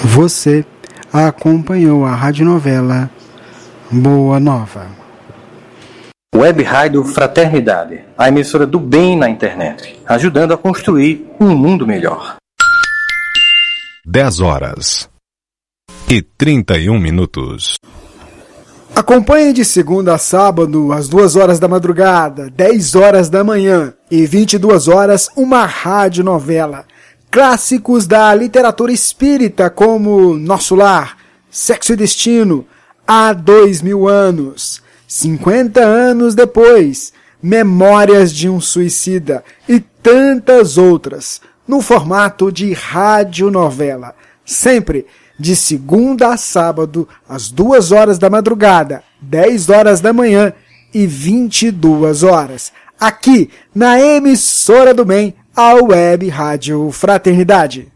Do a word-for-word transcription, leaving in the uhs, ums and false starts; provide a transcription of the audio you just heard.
Você acompanhou a radionovela Boa Nova. Web Rádio Fraternidade, a emissora do bem na internet, ajudando a construir um mundo melhor. dez horas e trinta e um minutos. Acompanhe de segunda a sábado, às duas horas da madrugada, dez horas da manhã e vinte e duas horas, uma radionovela. Clássicos da literatura espírita como Nosso Lar, Sexo e Destino, Há Dois Mil Anos, cinquenta anos depois, Memórias de um Suicida e tantas outras, no formato de radionovela, sempre de segunda a sábado, às duas horas da madrugada, dez horas da manhã e vinte e duas horas, aqui na emissora do bem, a Web Rádio Fraternidade.